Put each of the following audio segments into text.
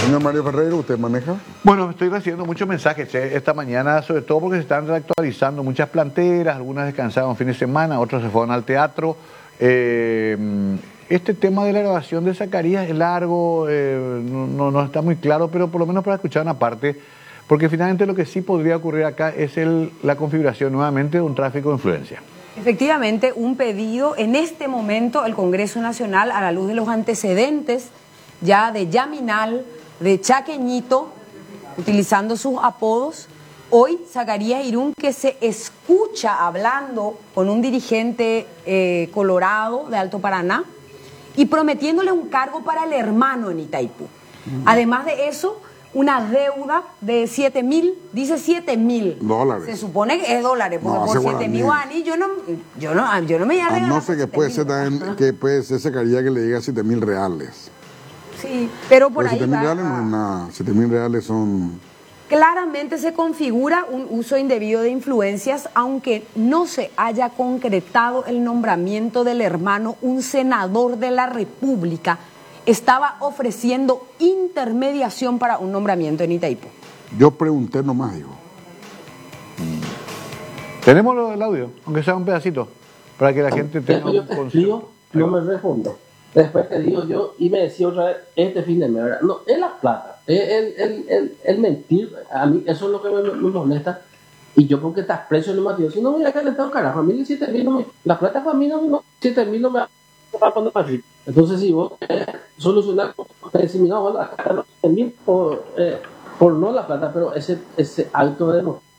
Señor Mario Ferreira, ¿usted maneja? Bueno, estoy recibiendo muchos mensajes esta mañana, sobre todo porque se están reactualizando muchas planteras, algunas descansaron fin de semana, otros se fueron al teatro. Este tema de la grabación de Zacarías es largo, no está muy claro, pero por lo menos para escuchar una parte, porque finalmente lo que sí podría ocurrir acá es la configuración nuevamente de un tráfico de influencia. Efectivamente, un pedido en este momento el Congreso Nacional, a la luz de los antecedentes ya de Yaminal, de Chaqueñito, utilizando sus apodos. Hoy Zacarías Irún, que se escucha hablando con un dirigente colorado de Alto Paraná y prometiéndole un cargo para el hermano en Itaipú. Además de eso, una deuda de 7.000, dice 7.000 dólares. Se supone que es dólares, porque No, por 7.000 guaraní yo no me voy a regalar. No sé qué puede ser también, que puede ser Zacarías que le diga 7.000 reales. Sí, pero por ahí 7.000 reales va. no es nada, 7.000 reales son... Claramente se configura un uso indebido de influencias, aunque no se haya concretado el nombramiento del hermano, un senador de la República estaba ofreciendo intermediación para un nombramiento en Itaipú. Yo pregunté nomás, digo. Tenemos lo del audio, aunque sea un pedacito, para que la gente tenga yo te escribo, no me respondo. Después te digo yo, y me decía otra vez, este fin de semana, ¿verdad? No, es la plata, el mentir, a mí eso es lo que me molesta, y yo porque te aprecio no me digo, si no me voy a calentar, carajo, a mí 7.000 no me, la plata para mí no 7.000 no me va a poner para arriba. Entonces si vos solucionar, decir, no, bueno, acá los 7.000 por no la plata, pero ese acto de no.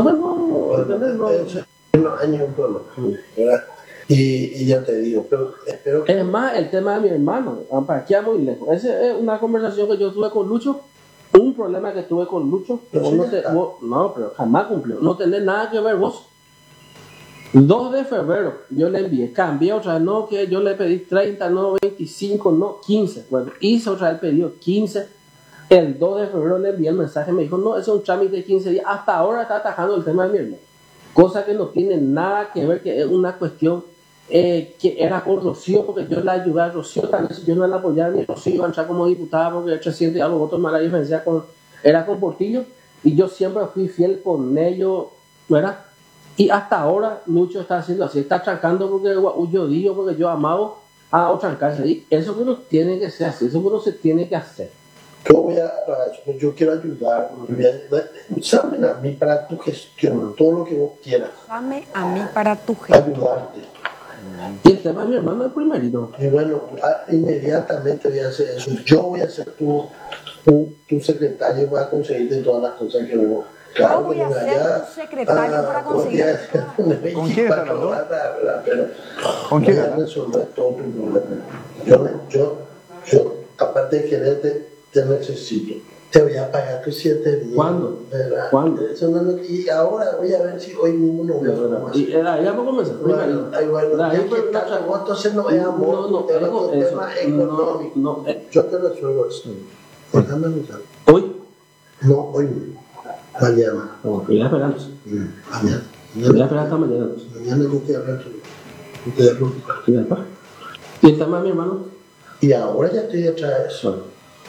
Y ya te digo, pero espero que... Es más, el tema de mi hermano, para aquí muy lejos. Esa es una conversación que yo tuve con Lucho, un problema que tuve con Lucho, que no, pero jamás cumplió. No tenés nada que ver vos. 2 de febrero yo le envié, cambié otra vez, no, que yo le pedí 30, no 25, no 15. Bueno, hice otra vez el pedido 15. El 2 de febrero le envié el mensaje, me dijo, no, es un trámite de 15 días. Hasta ahora está atajando el tema de mi hermano. Cosa que no tiene nada que ver, que es una cuestión que era con Rocío, porque yo la ayudé a Rocío, tal vez yo no la apoyaba ni Rocío iba a entrar como diputada, porque el 300 y algo votos más la diferencia era con Portillo, y yo siempre fui fiel con ellos, ¿verdad? Y hasta ahora Lucho está haciendo así, está trancando porque yo digo, porque yo amaba a trancarse, y eso que no tiene que ser así, eso que no se tiene que hacer. Yo quiero ayudar, llame a mí para tu gestión, todo lo que vos quieras. Llame a mí para tu gestión. Ayudarte. Y el tema de mi hermano es primerito. Y bueno, inmediatamente voy a hacer eso. Yo voy a ser tu secretario para conseguirte todas las cosas que vos. Yo voy a ser tu secretario para conseguir. ¿Con quién está hablando? ¿Con quién? Voy a resolver todo tu problema. Yo, aparte de quererte, te necesito. Te voy a pagar tus 7 días. ¿Cuándo? ¿Verdad? ¿Cuándo? Y ahora voy a ver si hoy mismo no voy a hacer más. Y era ahí a poco comenzar. Entonces no es amor, es un tema económico. Yo te resuelvo eso. Déjame usar. ¿Hoy? No, hoy mismo. Mañana. No, estoy esperando. Mañana. Voy a esperar hasta mañana. Mañana yo te hablo. No te preocupes. ¿Y el tema de mi hermano? Y ahora ya estoy detrás de eso.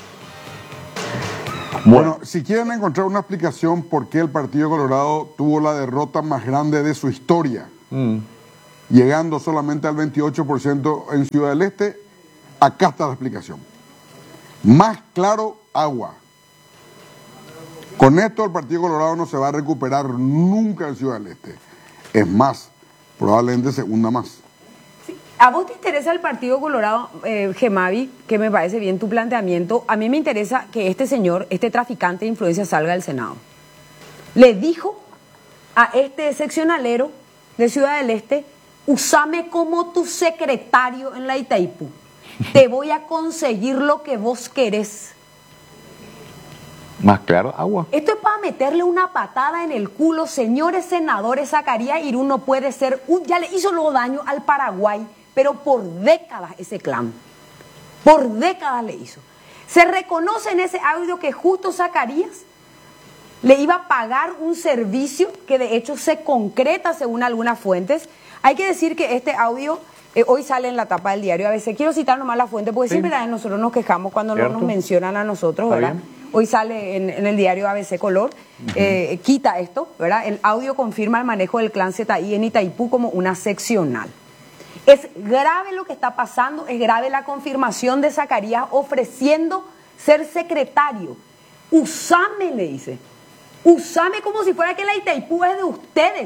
Bueno, si quieren encontrar una explicación por qué el Partido Colorado tuvo la derrota más grande de su historia, llegando solamente al 28% en Ciudad del Este, acá está la explicación. Más claro, agua. Con esto el Partido Colorado no se va a recuperar nunca en Ciudad del Este. Es más, probablemente se hunda más. ¿A vos te interesa el Partido Colorado, Gemavi? Que me parece bien tu planteamiento. A mí me interesa que este señor, este traficante de influencia, salga del Senado. Le dijo a este seccionalero de Ciudad del Este, usame como tu secretario en la Itaipú. Te voy a conseguir lo que vos querés. Más claro, agua. Esto es para meterle una patada en el culo, señores senadores. Zacarías Irún no puede ser, ya le hizo luego daño al Paraguay, pero por décadas ese clan, por décadas le hizo. Se reconoce en ese audio que justo Zacarías le iba a pagar un servicio que de hecho se concreta según algunas fuentes. Hay que decir que este audio Hoy sale en la tapa del diario ABC. Quiero citar nomás la fuente, porque siempre nosotros nos quejamos cuando no nos mencionan a nosotros, ¿verdad? Hoy sale en el diario ABC Color, quita esto, ¿verdad? El audio confirma el manejo del clan ZI en Itaipú como una seccional. Es grave lo que está pasando, es grave la confirmación de Zacarías ofreciendo ser secretario. Usame, le dice. Usame como si fuera que la Itaipú es de ustedes.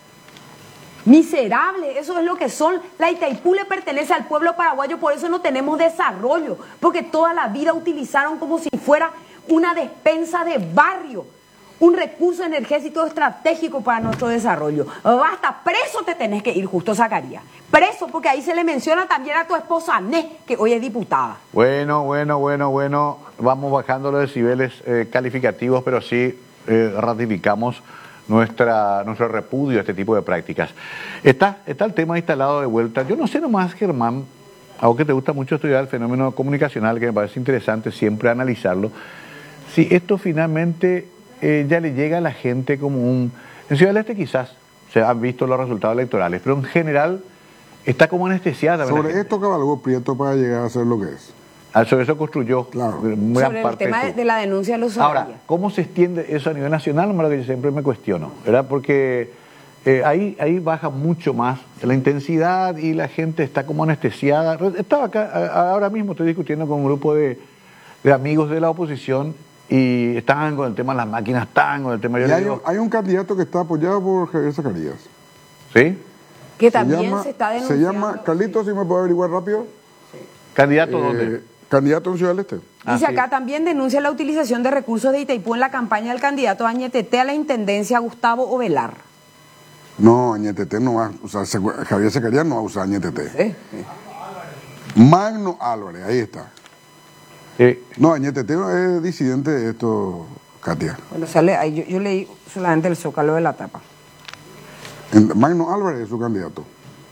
Miserable, eso es lo que son. La Itaipú le pertenece al pueblo paraguayo, por eso no tenemos desarrollo, porque toda la vida utilizaron como si fuera una despensa de barrio, un recurso energético estratégico para nuestro desarrollo. Basta, preso te tenés que ir, Justo Zacarías. Preso, porque ahí se le menciona también a tu esposa Anés, que hoy es diputada. Bueno, vamos bajando los decibeles calificativos, pero sí ratificamos nuestro repudio a este tipo de prácticas. Está el tema instalado de vuelta. Yo no sé nomás, Germán, algo que te gusta mucho estudiar, el fenómeno comunicacional, que me parece interesante siempre analizarlo, si esto finalmente ya le llega a la gente como un... En Ciudad del Este quizás se han visto los resultados electorales, pero en general está como anestesiada. Sobre esto cabalgó Prieto para llegar a ser lo que es. Sobre eso construyó. Claro. Sobre el tema de la denuncia de los Ahora, ¿cómo se extiende eso a nivel nacional? Es lo que yo siempre me cuestiono, ¿verdad? Porque ahí baja mucho más la intensidad y la gente está como anestesiada. Estaba acá, ahora mismo estoy discutiendo con un grupo de amigos de la oposición y están con el tema de las máquinas, están con el tema... Hay un candidato que está apoyado por Javier Zacarías. ¿Sí? Que también se está denunciando. Se llama, Carlitos, si me puede averiguar rápido. ¿Candidato dónde? Candidato en Ciudad del Este. Dice acá también denuncia la utilización de recursos de Itaipú en la campaña del candidato Añetete a la intendencia Gustavo Ovelar. No, Añetete no va a usar, Javier Zacarías no va a usar Añetete. Sí. Magno Álvarez, ahí está. No, Añetete es disidente de esto, Katia. Bueno, sale ahí, yo leí solamente el zócalo de la tapa. Magno Álvarez es su candidato.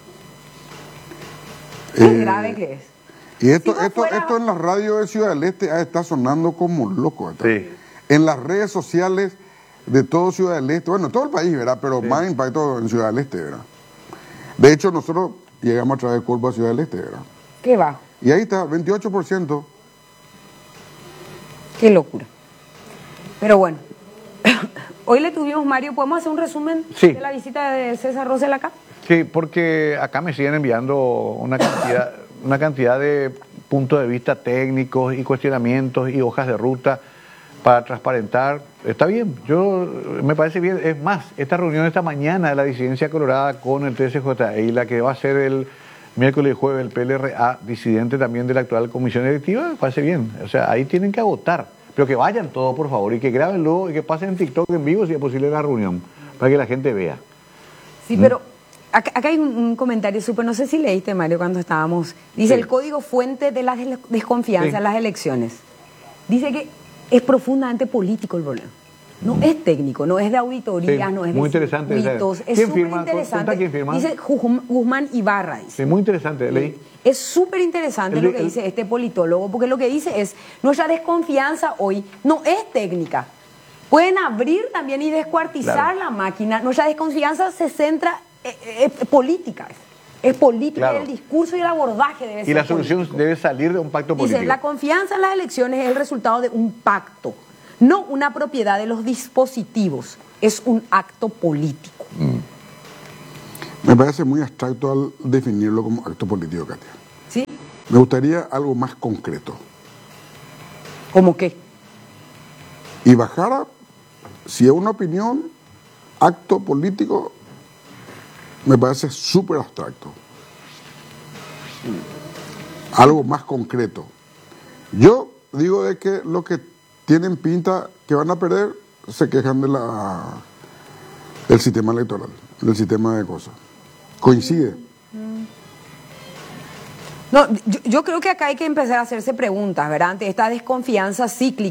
Qué grave que es. Y esto en la radio de Ciudad del Este está sonando como loco. Sí. En las redes sociales de todo Ciudad del Este, bueno, todo el país, ¿verdad? Pero más impacto en Ciudad del Este, ¿verdad? De hecho, nosotros llegamos a traer curva a Ciudad del Este, ¿verdad? Qué bajo. Y ahí está, 28%. Qué locura. Pero bueno, hoy le tuvimos, Mario, ¿podemos hacer un resumen de la visita de César Rosell acá? Sí, porque acá me siguen enviando una cantidad de puntos de vista técnicos y cuestionamientos y hojas de ruta para transparentar. Está bien, me parece bien. Es más, esta reunión esta mañana de la disidencia colorada con el TSJ y la que va a ser el miércoles y jueves el PLRA, disidente también de la actual comisión directiva, me parece bien. O sea, ahí tienen que agotar, pero que vayan todos, por favor, y que grabenlo y que pasen en TikTok en vivo si es posible la reunión, para que la gente vea. Sí, pero acá hay un comentario súper, no sé si leíste, Mario, cuando estábamos. Dice, el código fuente de la desconfianza en las elecciones. Dice que es profundamente político el problema. No es técnico, no es de auditoría, no es de circuitos. Es súper interesante. ¿Quién firma? Dice Guzmán Ibarra. Dice. Sí, muy interesante, leí. Es súper interesante lo que dice este politólogo, porque lo que dice es, nuestra desconfianza hoy no es técnica. Pueden abrir también y descuartizar la máquina. Nuestra desconfianza se centra política. Es política, el discurso y el abordaje debe ser. Y la solución debe salir de un pacto político. Dice, la confianza en las elecciones es el resultado de un pacto, no una propiedad de los dispositivos, es un acto político. Me parece muy abstracto al definirlo como acto político, Katia. ¿Sí? Me gustaría algo más concreto. ¿Cómo qué? Y bajara, si es una opinión, acto político, me parece súper abstracto. Algo más concreto. Yo digo de que los que tienen pinta que van a perder se quejan del sistema electoral, del sistema de cosas. Coincide. No, yo creo que acá hay que empezar a hacerse preguntas, ¿verdad? Ante esta desconfianza cíclica.